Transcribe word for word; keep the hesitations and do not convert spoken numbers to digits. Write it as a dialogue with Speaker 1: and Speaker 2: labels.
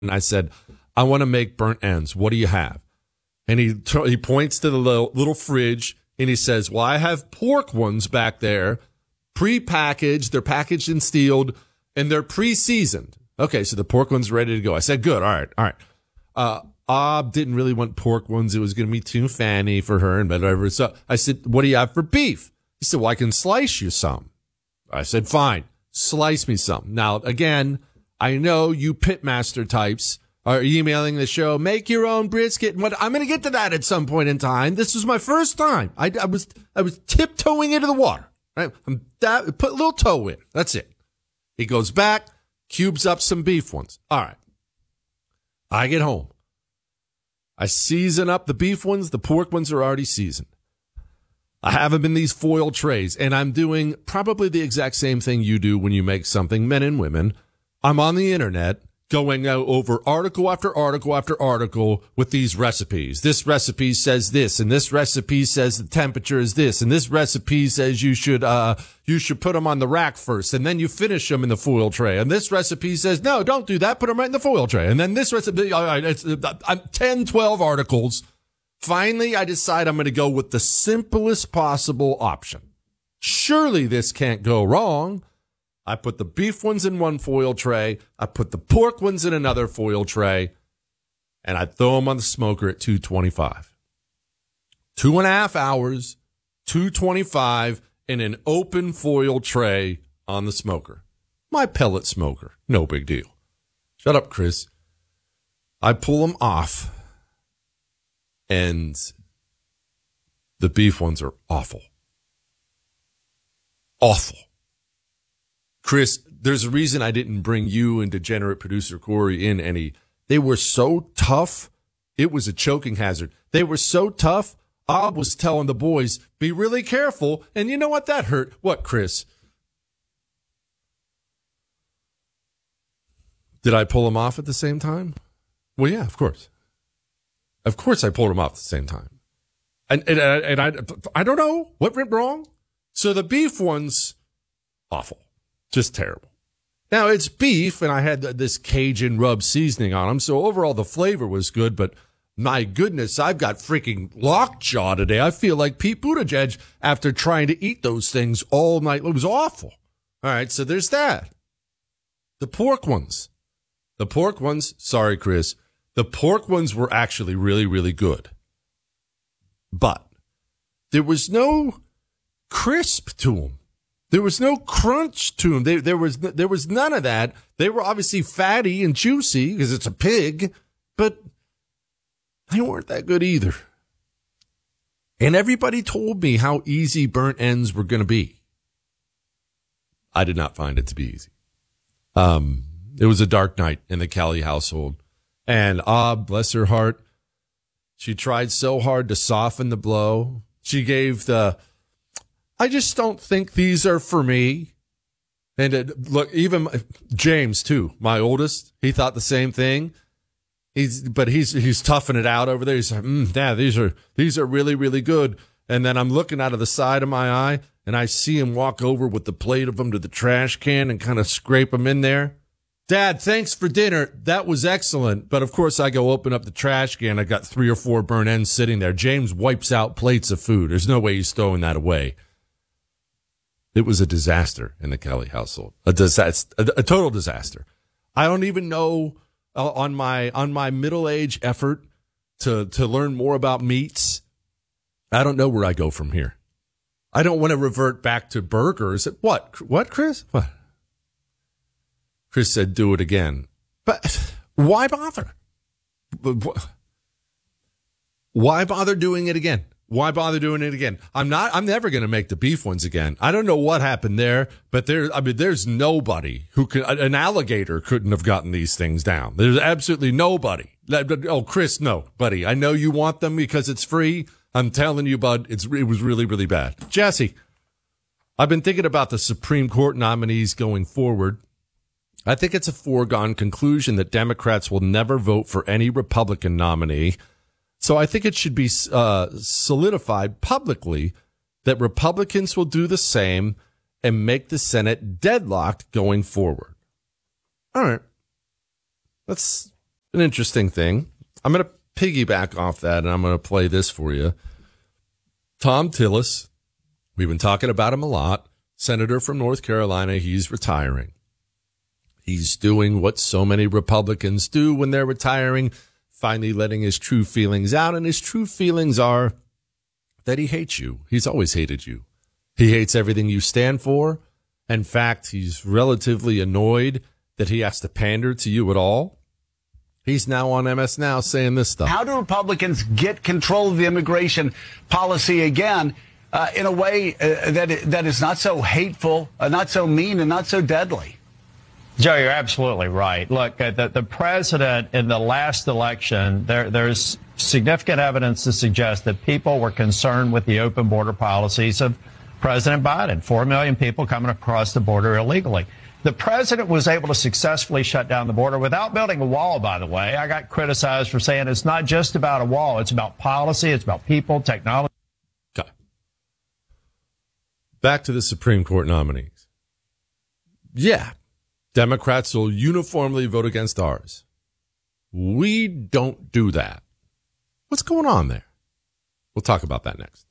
Speaker 1: and I said, I want to make burnt ends. What do you have? And he he points to the little, little fridge, and he says, well, I have pork ones back there, pre-packaged. They're packaged and sealed, and they're pre-seasoned. Okay, so the pork ones are ready to go. I said, good, all right, all right. Uh, Ob didn't really want pork ones. It was going to be too fanny for her and whatever. So I said, what do you have for beef? He said, well, I can slice you some. I said, fine, slice me some. Now, again, I know you pitmaster types are emailing the show, make your own brisket. And what I'm going to get to that at some point in time. This was my first time. I, I was I was tiptoeing into the water. Right? I'm that, put a little toe in. That's it. He goes back, cubes up some beef ones. All right. I get home. I season up the beef ones. The pork ones are already seasoned. I have them in these foil trays, and I'm doing probably the exact same thing you do when you make something, men and women. I'm on the internet going over article after article after article with these recipes. This recipe says this, and this recipe says the temperature is this, and this recipe says you should uh you should put them on the rack first, and then you finish them in the foil tray. And this recipe says, no, don't do that, put them right in the foil tray. And then this recipe, all right, it's uh, ten, twelve articles. Finally, I decide I'm going to go with the simplest possible option. Surely this can't go wrong. I put the beef ones in one foil tray. I put the pork ones in another foil tray. And I throw them on the smoker at two twenty-five. Two and a half hours, two twenty-five in an open foil tray on the smoker. My pellet smoker. No big deal. Shut up, Chris. I pull them off. And the beef ones are awful. Awful. Chris, there's a reason I didn't bring you and degenerate producer Corey in any. They were so tough, it was a choking hazard. They were so tough, Ob was telling the boys, be really careful. And you know what? That hurt. What, Chris? Did I pull them off at the same time? Well, yeah, of course. Of course I pulled them off at the same time. And, and, and I, I don't know what went wrong. So the beef ones, awful. Just terrible. Now, it's beef, and I had this Cajun rub seasoning on them, so overall the flavor was good, but my goodness, I've got freaking lockjaw today. I feel like Pete Buttigieg after trying to eat those things all night. It was awful. All right, so there's that. The pork ones. The pork ones, sorry, Chris, the pork ones were actually really, really good. But there was no crisp to them. There was no crunch to them. There, there was there was none of that. They were obviously fatty and juicy because it's a pig, but they weren't that good either. And everybody told me how easy burnt ends were going to be. I did not find it to be easy. Um, it was a dark night in the Kelly household. And ah, bless her heart, she tried so hard to soften the blow. She gave the... I just don't think these are for me. And it, look, even James, too, my oldest, he thought the same thing. He's, but he's, he's toughing it out over there. He's like, mm, yeah, these are, these are really, really good. And then I'm looking out of the side of my eye and I see him walk over with the plate of them to the trash can and kind of scrape them in there. Dad, thanks for dinner. That was excellent. But of course I go open up the trash can. I got three or four burnt ends sitting there. James wipes out plates of food. There's no way he's throwing that away. It was a disaster in the Kelly household, a disaster, a, a total disaster. I don't even know uh, on my on my middle age effort to to learn more about meats. I don't know where I go from here. I don't want to revert back to burgers. What? What, Chris? What? Chris said, "Do it again." But why bother? Why bother doing it again? Why bother doing it again? I'm not, I'm never going to make the beef ones again. I don't know what happened there, but there, I mean, there's nobody who could, an alligator couldn't have gotten these things down. There's absolutely nobody. Oh, Chris, no, buddy. I know you want them because it's free. I'm telling you, bud, it's, it was really, really bad. Jesse, I've been thinking about the Supreme Court nominees going forward. I think it's a foregone conclusion that Democrats will never vote for any Republican nominee. So I think it should be uh, solidified publicly that Republicans will do the same and make the Senate deadlocked going forward. All right. Let's an interesting thing. I'm going to piggyback off that, and I'm going to play this for you. Thom Tillis, we've been talking about him a lot, senator from North Carolina. He's retiring. He's doing what so many Republicans do when they're retiring, finally letting his true feelings out, and his true feelings are that he hates you. He's always hated you. He hates everything you stand for. In fact, he's relatively annoyed that he has to pander to you at all. He's now on M S Now saying this stuff.
Speaker 2: How do Republicans get control of the immigration policy again uh, in a way uh, that that is not so hateful, uh, not so mean, and not so deadly?
Speaker 3: Joe, you're absolutely right. Look, uh, the, the president in the last election, there, there's significant evidence to suggest that people were concerned with the open border policies of President Biden. Four million people coming across the border illegally. The president was able to successfully shut down the border without building a wall, by the way. I got criticized for saying it's not just about a wall. It's about policy. It's about people, technology.
Speaker 1: Okay. Back to the Supreme Court nominees. Yeah. Democrats will uniformly vote against ours. We don't do that. What's going on there? We'll talk about that next.